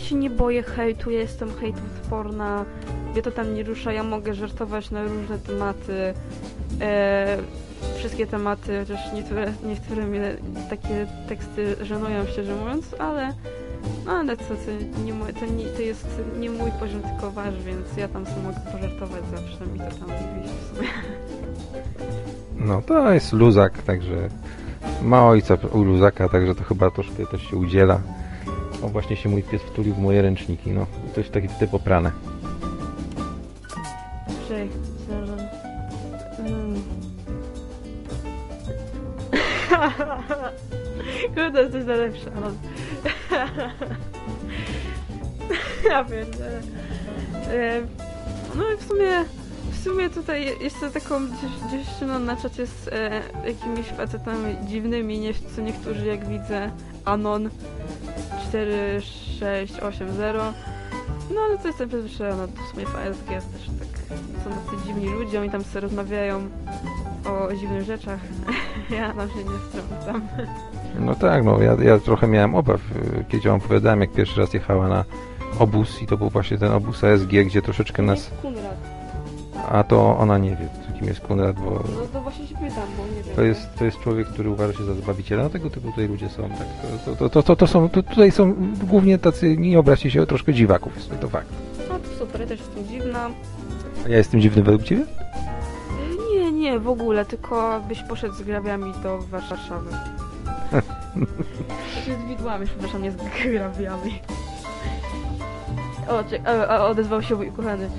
się nie boję hejtu, ja jestem hejtoodporna, mnie to tam nie rusza, ja mogę żartować na różne tematy, wszystkie tematy, chociaż niektóre mnie takie teksty żenują, szczerze mówiąc, ale co, to jest nie mój poziom, tylko wasz, więc ja tam sobie mogę pożartować zawsze, mi to tam nie wisi w sumie. No to jest luzak, także ma ojca u luzaka, także to chyba troszkę też się udziela. O, właśnie się mój pies wtulił w moje ręczniki, no. Coś takie tutaj poprane. Cześć, zaraz. Kurde, jesteś najlepsza, no. Ja pierdolę. No i w sumie tutaj jestem taką dziewczyną na czacie z jakimiś facetami dziwnymi, co niektórzy, jak widzę, Anon 4680. No ale to jestem przyzwyczajona, to w sumie FSG jest też tak, są tacy dziwni ludzie, oni tam sobie rozmawiają o dziwnych rzeczach. Ja tam się nie wtrącam. No tak, no ja trochę miałem obaw, kiedy wam opowiadałem, jak pierwszy raz jechała na obóz i to był właśnie ten obóz ASG, gdzie troszeczkę nas... Kunrad. A to ona nie wie, kim jest Kunrad, bo... No to właśnie się pytam, bo nie wiem. To jest człowiek, który uważa się za zbawiciela. No tego typu tutaj ludzie są, tak. Tutaj są głównie tacy, nie obraźcie się, troszkę dziwaków, jest to fakt. No to super, ja też jestem dziwna. A ja jestem dziwny według ciebie? Nie, w ogóle, tylko byś poszedł z grabiami do Warszawy. Znaczy z widłami, przepraszam, nie z grabiami. Odezwał się mój ukochany.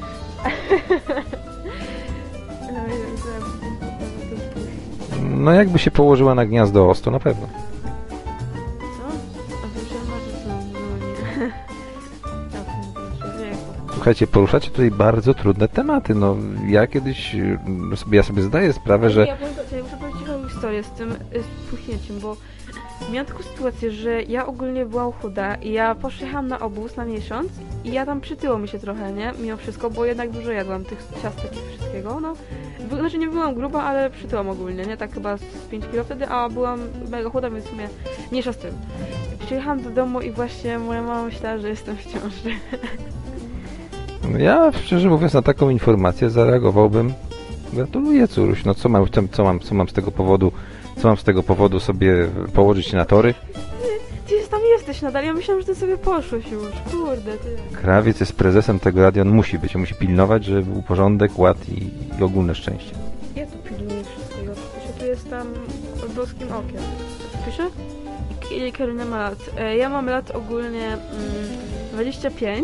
No jakby się położyła na gniazdo os, to na pewno. Co? A myślałam, że co? No nie. Słuchajcie, poruszacie tutaj bardzo trudne tematy. No ja kiedyś, ja sobie zdaję sprawę, że... Ja muszę powiedzieć taką historię z tym puchnięciem, bo miałam taką sytuację, że ja ogólnie byłam chuda i ja pojechałam na obóz na miesiąc i ja tam przytyło mi się trochę, nie? Mimo wszystko, bo jednak dużo jadłam tych ciastek i wszystkiego, no. Znaczy nie byłam gruba, ale przytyłam ogólnie, nie? Tak chyba z 5 kilo wtedy, a byłam mega chuda, więc w sumie mniejsza z tym. Przyjechałam do domu i właśnie moja mama myślała, że jestem w ciąży. Ja, szczerze mówiąc, na taką informację zareagowałbym: gratuluję, córuś, no co mam z tego powodu sobie położyć się na tory? Ty tam jesteś nadal, ja myślałam, że ty sobie poszłeś już, kurde, ty. Krawiec jest prezesem tego radia, on musi być, on musi pilnować, żeby był porządek, ład i ogólne szczęście. Ja tu pilnuję wszystkiego, przecież tu jestem boskim okiem. Piszę? Ile Karolina ma lat? Ja mam lat ogólnie 25.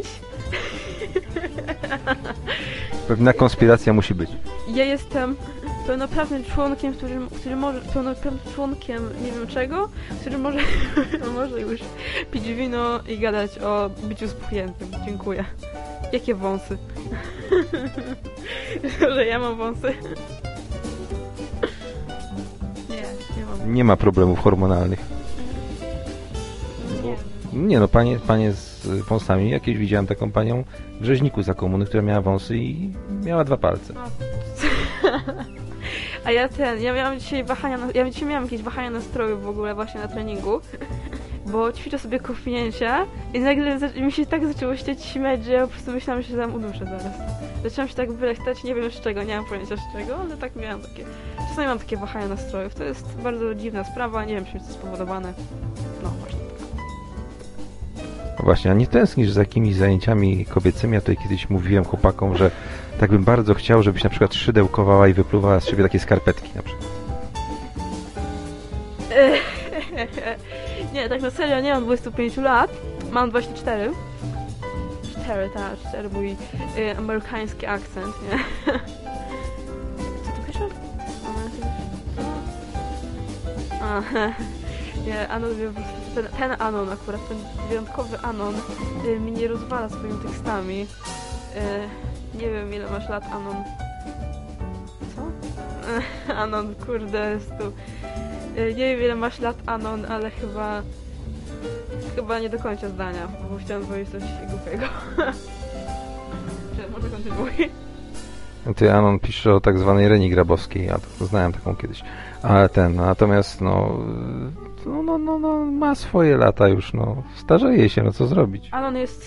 Pewna konspiracja musi być. Ja jestem pełnoprawnym członkiem, pełnoprawnym członkiem nie wiem czego, który może już pić wino i gadać o byciu spuchniętym. Dziękuję. Jakie wąsy? Że ja mam wąsy? Nie mam. Nie ma problemów hormonalnych. Nie no, panie z wąsami, jakieś widziałem taką panią w Rzeźniku za komuny, która miała wąsy i miała 2 palce. A ja miałam dzisiaj miałam jakieś wahania nastroju w ogóle właśnie na treningu, bo ćwiczę sobie kopnięcia i nagle mi się tak zaczęło śmiać, że ja po prostu myślałam, że się tam uduszę zaraz. Zaczęłam się tak wylechtać, nie wiem z czego, nie mam pojęcia z czego, ale tak miałam takie... Czasami mam takie wahania nastrojów, to jest bardzo dziwna sprawa, nie wiem czym jest to spowodowane. No właśnie. Właśnie, a nie tęsknisz za jakimiś zajęciami kobiecymi? Ja tutaj kiedyś mówiłem chłopakom, że tak bym bardzo chciał, żebyś na przykład szydełkowała i wypluwała z siebie takie skarpetki na przykład. Nie, tak na serio, nie mam 25 lat, mam 24. 4 mój amerykański akcent, nie? Co tu pisze? Nie, Anon, ten Anon akurat, ten wyjątkowy Anon mnie rozwala swoimi tekstami. Nie wiem ile masz lat, Anon. Co? Anon, kurde, jest tu. Nie wiem ile masz lat, Anon, ale chyba nie dokończę zdania, bo chciałam powiedzieć coś głupiego. Może kontynuuj. Ty, Anon, pisze o tak zwanej Reni Grabowskiej, ja to znałem taką kiedyś. Ale natomiast ma swoje lata już, starzeje się, co zrobić. Anon jest